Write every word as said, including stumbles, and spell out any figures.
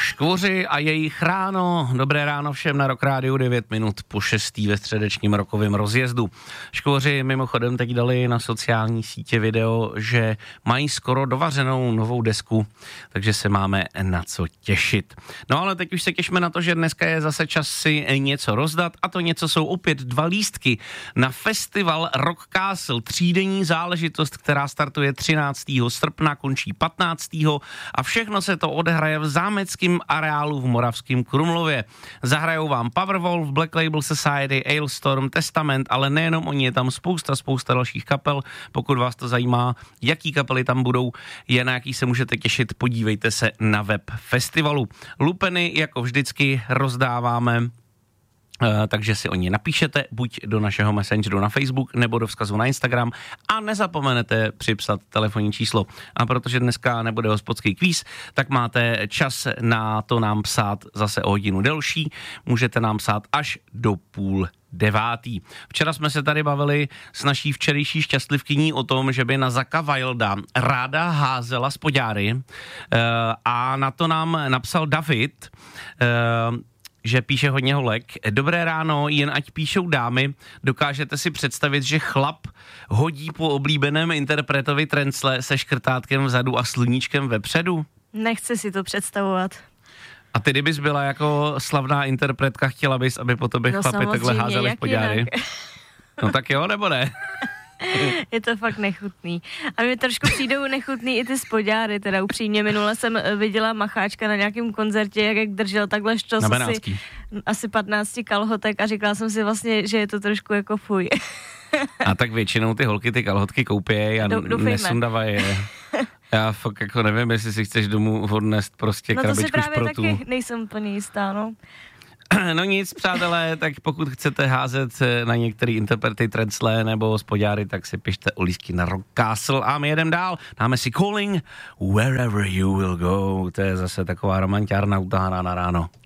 Škvoři a jejich ráno. Dobré ráno všem na Rock Rádiu, devět minut po šestý ve středečním rokovém rozjezdu. Škvoři mimochodem teď dali na sociální sítě video, že mají skoro dovařenou novou desku, takže se máme na co těšit. No ale teď už se těšíme na to, že dneska je zase čas si něco rozdat, a to něco jsou opět dva lístky na festival Rock Castle, třídenní záležitost, která startuje třináctého srpna, končí patnáctého a všechno se to odehraje v zámeckém areálu v Moravském Krumlově. Zahrajou vám Powerwolf, Black Label Society, Ailstorm, Testament, ale nejenom oni, je tam spousta, spousta dalších kapel. Pokud vás to zajímá, jaký kapely tam budou, je na jaký se můžete těšit, podívejte se na web festivalu. Lupeny, jako vždycky, rozdáváme. Uh, takže si o ní napíšete, buď do našeho messengeru na Facebook, nebo do vzkazu na Instagram a nezapomenete připsat telefonní číslo. A protože dneska nebude hospodský kvíz, tak máte čas na to nám psát zase o hodinu delší. Můžete nám psát až do půl devátý. Včera jsme se tady bavili s naší včerejší šťastlivkyní o tom, že by na Zaka Wilda ráda házela spodňáry, uh, a na to nám napsal David, uh, že píše hodně holek. Dobré ráno, jen ať píšou dámy, dokážete si představit, že chlap hodí po oblíbeném interpretovi trencle se škrtátkem vzadu a sluníčkem vepředu? Nechci si to představovat. A ty, kdybys byla jako slavná interpretka, chtěla bys, aby po tobě no chlapi takhle házeli spodňáry? No tak jo, nebo ne? Je to fakt nechutný. A mi trošku přijdou nechutný i ty spodňáry, teda upřímně. Minule jsem viděla Macháčka na nějakém koncertě, jak držel takhle štos asi, asi patnáct kalhotek a říkala jsem si vlastně, že je to trošku jako fuj. A tak většinou ty holky ty kalhotky koupějí a nesundávají je. Já fakt jako nevím, jestli si chceš domů odnést prostě no krabičku šprotů. No to si právě taky nejsem úplně jistá, no. No nic, přátelé, tak pokud chcete házet na některý interprety trencle nebo spodňáry, tak si pište o lístky na Rock Castle a my jedem dál. Dáme si Calling Wherever You Will Go. To je zase taková romantiárna utáhaná na ráno.